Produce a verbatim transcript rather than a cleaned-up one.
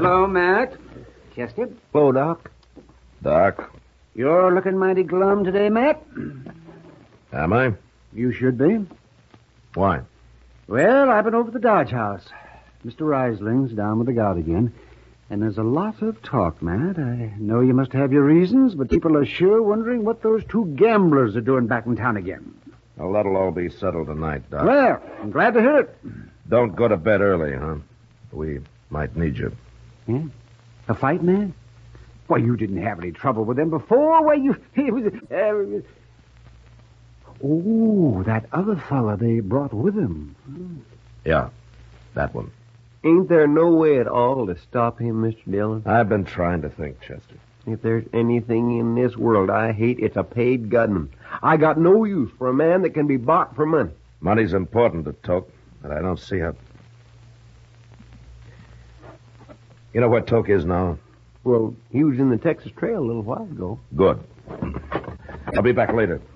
Hello, Matt. Chester? Hello, Doc. Doc. You're looking mighty glum today, Matt. Am I? You should be. Why? Well, I've been over to the Dodge House. Mister Reisling's down with the gout again. And there's a lot of talk, Matt. I know you must have your reasons, but people are sure wondering what those two gamblers are doing back in town again. Well, that'll all be settled tonight, Doc. Well, I'm glad to hear it. Don't go to bed early, huh? We might need you. Yeah? A fight, man? Why, you didn't have any trouble with them before. Why, you... It was, uh, oh, that other fella they brought with them. Yeah, that one. Ain't there no way at all to stop him, Mister Dillon? I've been trying to think, Chester. If there's anything in this world I hate, it's a paid gunman. I got no use for a man that can be bought for money. Money's important to Toke, but I don't see how... You know where Toke is now? Well, he was in the Texas Trail a little while ago. Good. I'll be back later.